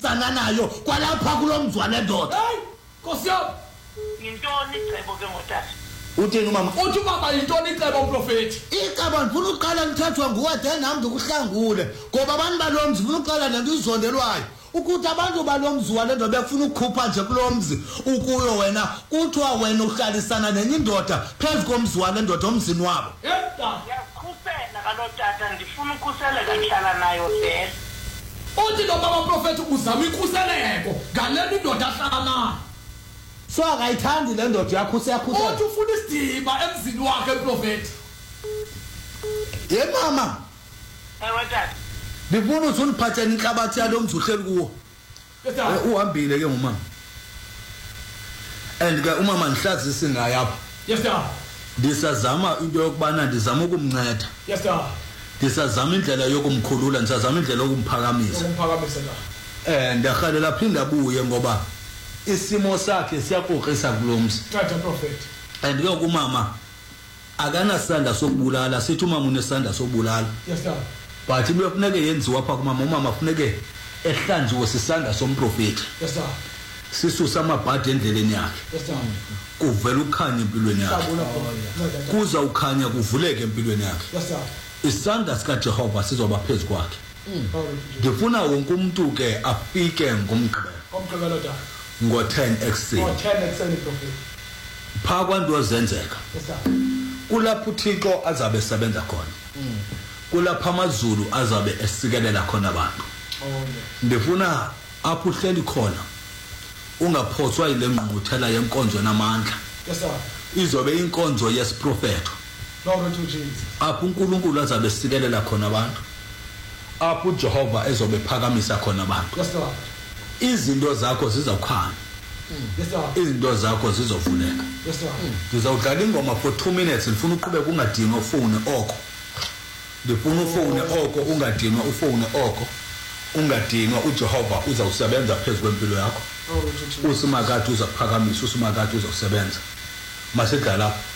ucana nayo kwalapha kulomzwane ndoda. Hey, Nkosi yami. Yintoni icebo ke ngotata? Uthini umama? Uthi baba yintoni icebo umprofeti? Icebo ngifuna uqala ngithethwa nguwe de nami ndikuhlangule ngoba abantu balomzi ufuna uqala nento izondelwayo. Ukuthi abantu balomzi walendo bekufuna ukukhupha nje kulomzi ukuyo wena kuthiwa wena uhlalisana nenye indoda phezu komzi walendoda omzini wabo. Yeta. Yakhusela kalotata ndifuna ukhuseleka ngihlala nayo vele. Uthi lo baba umprofeti uzama ikhuseleko ngaleli indoda ahlala nayo. So akayithandi le ndoda yakho useyakhusela. Uthi ufuna isidima emzini wakhe umprofeti. Ye mama. Ewe tata. Ngifuna ukuthi uniphathele inhlabathi yalomzi uhleli kuwo. Yeta. Uhambile ke ngumama. And ke umama nihlazisi ngaye apha. Yeta. Ndisazama into yokubana ndizama ukumnceda. Yeta. Ndisazama indlela yokumkhulula, ndisazama indlela yokumphakamisa. Umphakamisa la. Ndiyarhalela phinda abuye ngoba isimo sakhe siyakokrisa kulomzi. Tata prophet. And ke umama akanasanda sokubulala, sithi umama unesanda sokubulala. Yeta. But kufuneke yenziwa apha kumama, umama kufuneke ehlanjiwe sisanda somprofeti. Yeta. Sisusa amabhadi endleleni yakhe. Yeta. Kuvela ukukhanya empilweni yakhe. Kuza ukhanya kuvuleke empilweni yakhe. Yeta. Isandla sika Jehova sizoba phezulu kwakhe. Ngifuna wonke umuntu ke afike ngomgqibelo. Omgqibelo da. Ngo10 ekuseni. Ngo10 ekuseni prophet. Pha kwanto zenzeka. Yeta. Kulapho uThixo azabe esebenza khona. Kulapha amazulu azabe esikelela khona abantu. Oh yeah. Ndifuna apho uhleli khona ungaphothwa ile ngqungquthela yenkonzo namandla. Yeta. Izobe inkonzo yesiprofeto. Glory to Jesus. Apho uNkulunkulu azabe esikelela khona abantu. Apho uJehova ezobe phakamisa khona abantu. Yeta. Izinto zakho zizawukhanya. Yeta. Izinto zakho zizovuleka. Yeta. Ngizawudlala ingoma for 2 minutes ngifuna uqhubeka ungadinwa ufone oko. Ngifuna ufone oko ungadinwa ufone oko. Ungadinwa uJehova uzawusebenza phezulu kwempilo yakho. Glory to Jesus. Usimakade uzaphakamisa usimakade uzawusebenza. Masedlala